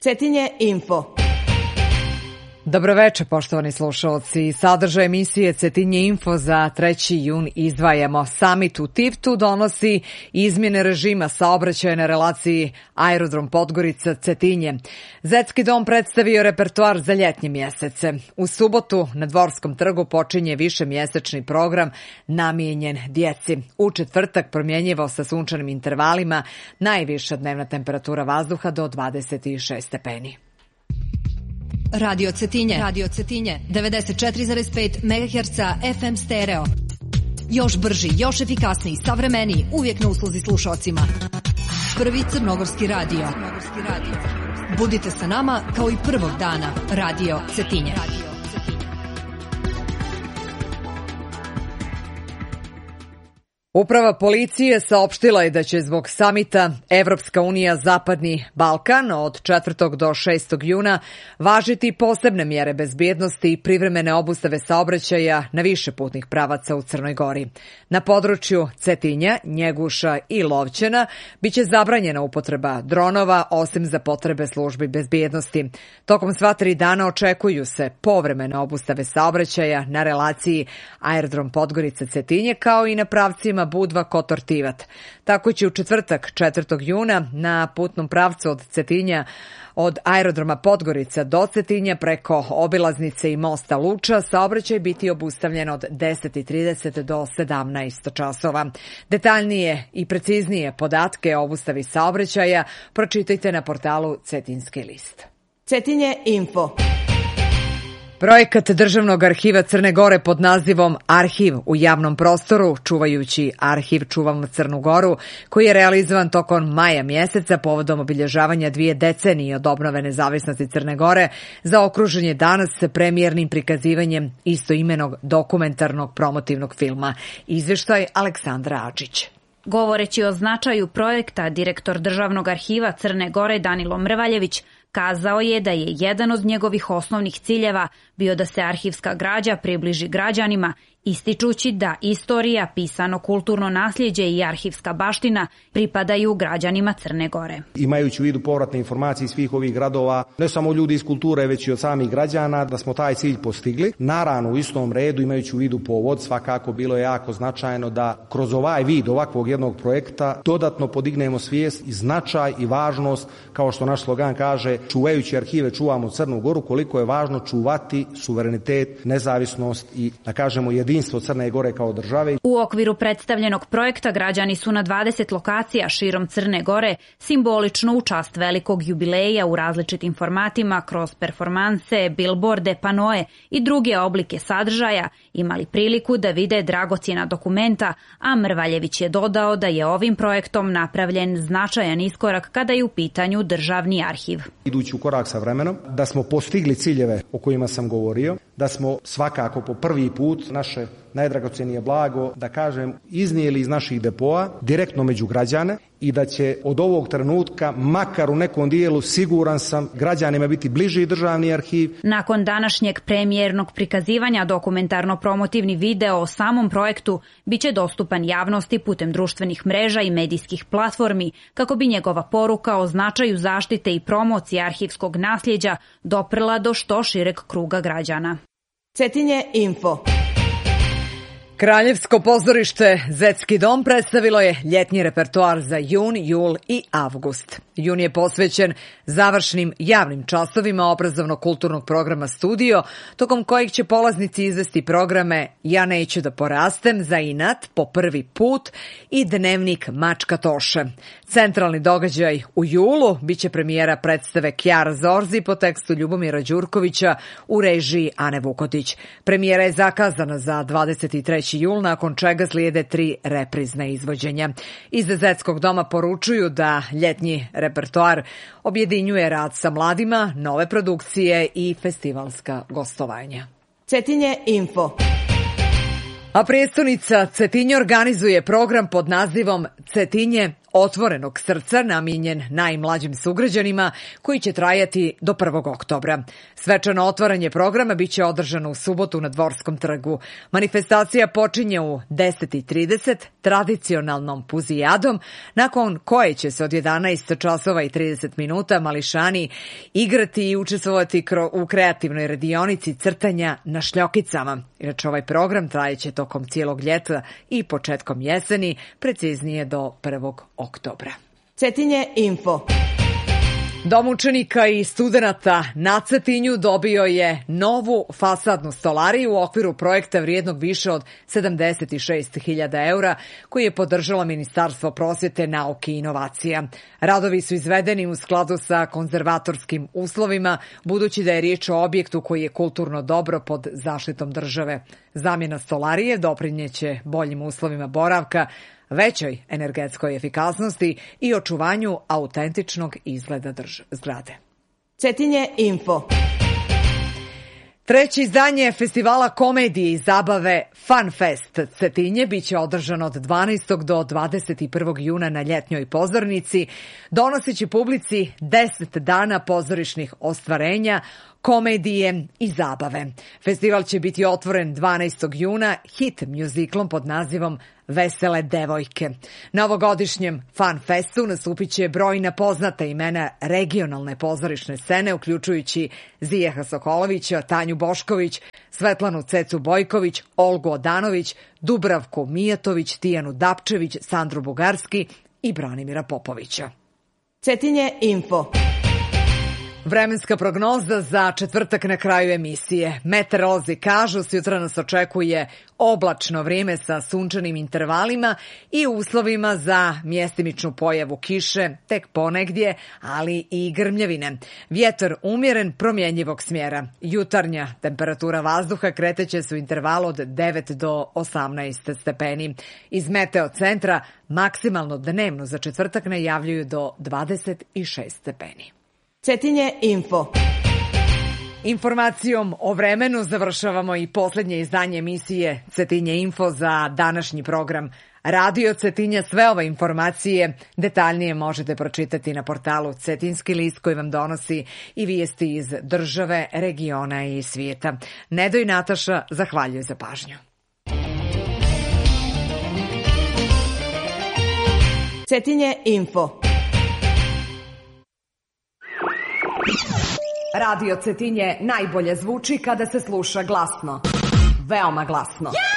Cetinje Info. Dobroveče, poštovani slušalci. Sadržaj emisije Cetinje Info za 3. jun izdvajamo. Samit u Tivtu donosi izmjene režima saobraćaja na relaciji Aerodrom Podgorica-Cetinje. Zetski dom predstavio repertoar za ljetnje mjesece. U subotu na Dvorskom trgu počinje višemjesečni program namijenjen djeci. U četvrtak promjenjivo sa sunčanim intervalima, najviša dnevna temperatura vazduha do 26 stepeni. Radio Cetinje 94,5 MHz FM stereo. Još brži, još efikasniji, savremeniji, uvijek na usluzi slušalcima. Prvi crnogorski radio. Budite sa nama kao i prvog dana. Radio Cetinje. Uprava policije saopštila je da će zbog samita Evropska unija Zapadni Balkan od 4. do 6. juna važiti posebne mjere bezbjednosti i privremene obustave saobraćaja na više putnih pravaca u Crnoj Gori. Na području Cetinja, Njeguša i Lovćena biće zabranjena upotreba dronova osim za potrebe službi bezbjednosti. Tokom sva 3 dana očekuju se povremene obustave saobraćaja na relaciji Aerodrom Podgorica-Cetinje kao i na pravcima Budva-Kotor-Tivat. Tako će u četvrtak 4. juna na putnom pravcu od Cetinja od aerodroma Podgorica do Cetinja preko obilaznice i mosta Luča saobraćaj biti obustavljen od 10:30 do 17 časova. Detaljnije i preciznije podatke o obustavi saobraćaja pročitajte na portalu Cetinski list. Cetinje Info. Projekat Državnog arhiva Crne Gore pod nazivom Arhiv u javnom prostoru, čuvajući arhiv Čuvamo Crnu Goru, koji je realizovan tokom maja mjeseca povodom obilježavanja 2 decenije od obnove nezavisnosti Crne Gore, zaokružen je danas premijernim prikazivanjem istoimenog dokumentarnog promotivnog filma. Izvještaj Aleksandra Adžić. Govoreći o značaju projekta, direktor Državnog arhiva Crne Gore Danilo Mrvaljević kazao je da je jedan od njegovih osnovnih ciljeva bio da se arhivska građa približi građanima, ističući da istorija, pisano kulturno nasljeđe i arhivska baština pripadaju građanima Crne Gore. Imajući u vidu povratne informacije svih ovih gradova, ne samo ljudi iz kulture, već i od samih građana, da smo taj cilj postigli. Naravno, u istom redu, imajući u vidu povod, svakako bilo je jako značajno da kroz ovaj vid ovakvog jednog projekta dodatno podignemo svijest i značaj i važnost, kao što naš slogan kaže, čuvajući arhive čuvamo Crnu Goru, koliko je važno čuvati suverenitet, nezavisnost i, da kažemo, jedinstvo Crne Gore kao države. U okviru predstavljenog projekta građani su na 20 lokacija širom Crne Gore simbolično u čast velikog jubileja u različitim formatima kroz performanse, bilborde, panoe i druge oblike sadržaja imali priliku da vide dragocjena dokumenta, a Mrvaljević je dodao da je ovim projektom napravljen značajan iskorak kada je u pitanju državni arhiv. Idući u korak sa vremenom, da smo postigli ciljeve o kojima sam govorio, da smo svakako po prvi put naše najdragocjenije blago, da kažem, iznijeli iz naših depoa direktno među građane i da će od ovog trenutka, makar u nekom dijelu, siguran sam, građanima biti bliži državni arhiv. Nakon današnjeg premijernog prikazivanja dokumentarno-promotivni video o samom projektu biće dostupan javnosti putem društvenih mreža i medijskih platformi kako bi njegova poruka o značaju zaštite i promocije arhivskog nasljeđa doprla do što šireg kruga građana. Cetinje Info. Kraljevsko pozorište Zetski dom predstavilo je ljetni repertoar za jun, jul i avgust. Jun je posvećen završnim javnim časovima obrazovno-kulturnog programa Studio, tokom kojih će polaznici izvesti programe Ja neću da porastem, Za inat, Po prvi put i Dnevnik Mačka Toše. Centralni događaj u julu biće premijera predstave Kjara Zorzi po tekstu Ljubomira Đurkovića u režiji Ane Vukotić. Premijera je zakazana za 23. jul, nakon čega slijede 3 reprizna izvođenja. Iz Zetskog doma poručuju da ljetnji repertoar objedinjuje rad sa mladima, nove produkcije i festivalska gostovanja. Cetinje Info. A prijestonica Cetinje organizuje program pod nazivom Cetinje otvorenog srca namijenjen najmlađim sugrađanima koji će trajati do 1. oktobra. Svečano otvaranje programa biće održano u subotu na Dvorskom trgu. Manifestacija počinje u 10:30 tradicionalnom puzijadom, nakon koje će se od 11 časova i 30 minuta mališani igrati i učestvovati u kreativnoj radionici crtanja na šljokicama. Inače, ovaj program trajeće tokom cijelog ljeta i početkom jeseni, preciznije do 1. oktobra. Cetinje Info. Dom učenika i studenata na Cetinju dobio je novu fasadnu stolariju u okviru projekta vrijednog više od 76.000 eura koji je podržalo Ministarstvo prosvjete, nauke i inovacija. Radovi su izvedeni u skladu sa konzervatorskim uslovima, budući da je riječ o objektu koji je kulturno dobro pod zaštitom države. Zamjena stolarije doprinjeće boljim uslovima boravka, većoj energetskoj efikasnosti i očuvanju autentičnog izgleda zgrade. Cetinje Info. Treće izdanje festivala komedije i zabave Fun Fest Cetinje biće održano od 12. do 21. juna na ljetnjoj pozornici, donoseći publici 10 dana pozorišnih ostvarenja, komedije i zabave. Festival će biti otvoren 12. juna hit mjuziklom pod nazivom Vesele devojke. Na ovogodišnjem Fun Festu nastupit će brojna poznata imena regionalne pozorišne scene, uključujući Zijeha Sokolovića, Tanju Bošković, Svetlanu Cecu Bojković, Olgu Odanović, Dubravku Mijatović, Tijanu Dapčević, Sandru Bugarski i Branimira Popovića. Cetinje Info. Vremenska prognoza za četvrtak na kraju emisije. Meteorolozi kažu, sutra nas očekuje oblačno vrijeme sa sunčanim intervalima i uslovima za mjestimičnu pojavu kiše, tek ponegdje, ali i grmljavine. Vjetar umjeren, promjenjivog smjera. Jutarnja temperatura vazduha kreteće se u intervalu od 9 do 18 stepeni. Iz Meteo centra maksimalno dnevno za četvrtak najavljuju do 26 stepeni. Cetinje Info. Informacijom o vremenu završavamo i posljednje izdanje emisije Cetinje Info za današnji program Radio Cetinja. Sve ove informacije detaljnije možete pročitati na portalu Cetinski list koji vam donosi i vijesti iz države, regiona i svijeta. Nedo i Nataša zahvaljuju za pažnju. Cetinje Info. Radio Cetinje najbolje zvuči kada se sluša glasno. Veoma glasno.